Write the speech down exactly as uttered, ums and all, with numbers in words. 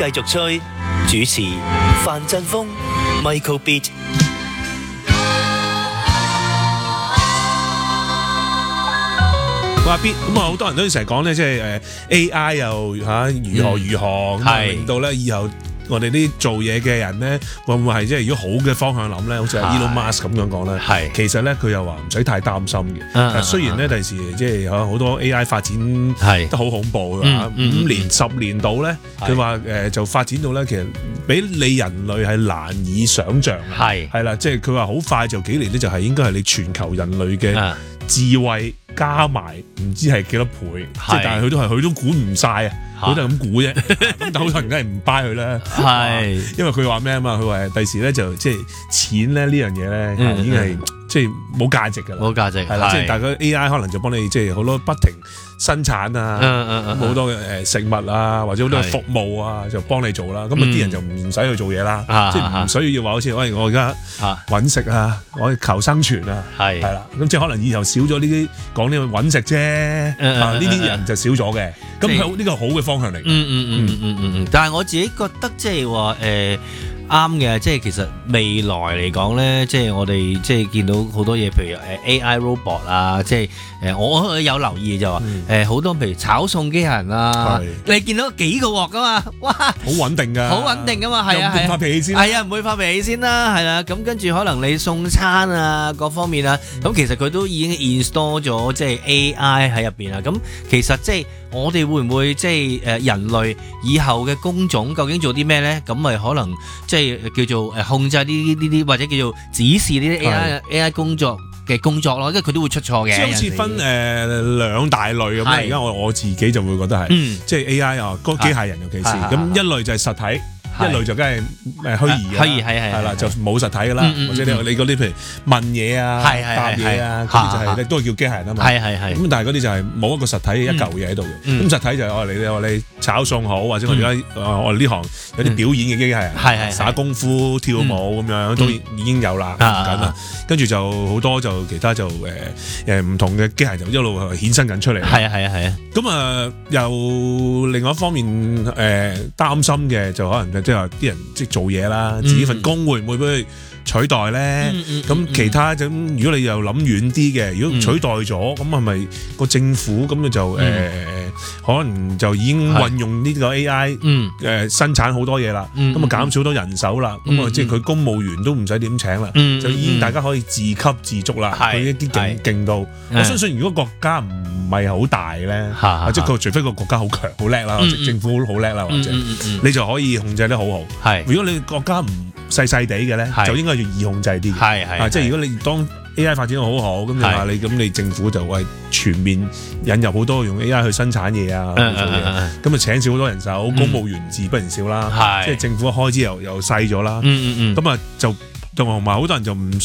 繼續吹，主持范振鋒、Michael Beat。 話 Beat 咁啊，好多人都成日講咧，即係誒 A I 又嚇如何如何咁啊，令到咧以後我哋啲做嘢嘅人咧，會唔會係即係如果好嘅方向諗咧，好似阿 Elon Musk 咁樣講咧， 係其實咧佢又話唔使太擔心嘅。雖然咧第時即係有好多 A I 發展得好恐怖㗎，五年十年度咧，佢話誒就發展到咧，其實比你人類係難以想像嘅。係係啦，即係佢話好快就幾年咧，就係應該係你全球人類嘅智慧加埋唔知係幾多倍，即係但係佢都係佢都估唔晒啊！佢都係咁估啫，咁但好多人梗係唔 buy 佢啦。係，因為佢話咩啊嘛？佢話第時咧就即係錢咧呢樣嘢咧已經係即係冇價值㗎啦，冇價值係啦。即係大概 A I 可能就幫你即係好多不停生產啊，好多誒食物啊，或者好多服務啊，就幫你做啦。咁啊啲人就唔使去做嘢啦，即係唔需要話好似喂我而家揾食啊，我求生存啊，係係啦。咁即係可能以後少咗呢啲講呢個揾食啫，啊呢啲人就少咗嘅。咁係呢個好嘅方向嚟。嗯嗯嗯嗯嗯嗯。但係我自己覺得即係話誒。啱嘅，即係其實未來嚟講咧，即係我哋即係見到好多嘢，譬如誒 A I robot 啊，即係誒我有留意就話誒好多譬如炒餸機械人啊，你見到幾個鑊噶嘛，哇，好穩定㗎， 好穩定㗎嘛，係啊，係啊，唔會發脾氣先，係啊，唔會發脾氣先啦，係啦，咁跟住可能你送餐啊各方面啊，咁其實佢都已經 install 咗即係 A I 喺入邊啊，咁其實即係我哋會唔會即係誒人類以後嘅工種究竟做啲咩咧？咁咪可能即係叫做誒控制呢啲呢啲或者叫做指示呢啲 A I A I 工作嘅工作咯，因為佢都會出錯嘅。即係好似分誒兩大類咁樣。而家我我自己就會覺得係，即係 A I 啊，嗰機械人尤其是咁一類就係實體。一類就梗係誒虛擬嘅，虛擬係係係啦，就冇實體㗎啦。或者你你嗰啲譬如問嘢啊、答嘢啊，嗰啲就係都係叫機械人啊嘛。係係係。咁但係嗰啲就係冇一個實體一嚿嘢喺度嘅。咁實體就係我哋你話你炒餸好，或者我而家我哋呢行有啲表演嘅機械人，係係耍功夫、跳舞咁樣都已經有啦，緊啦。跟住就好多就其他就誒誒唔同嘅機械就一路衍生緊出嚟。係啊係啊係啊。咁啊又另外一方面誒擔心嘅就可能即係話啲人即係做嘢啦，自己份工會唔會俾佢取代咧？咁其他咁，如果你又諗遠啲嘅，如果取代咗，咁係咪個政府咁就誒可能就已經運用呢個 A I 誒生產好多嘢啦，咁啊減少好多人手啦，咁啊即係佢公務員都唔使點請啦，就已經大家可以自給自足啦。佢一啲勁勁到，我相信如果國家唔係好大咧，或者佢除非個國家好強好叻啦，或者政府好叻啦，或者你就可以控制得好好。係，如果你國家唔細細地嘅咧，就應該要易控制啲。係係，即係如果你當 A I 發展得好好，咁你話你咁你政府就為全面引入好多用 A I 去生產嘢啊，咁啊請少好多人手，公務員自不然少啦。即係政府嘅開支又又細咗啦。咁啊就同埋好多人就唔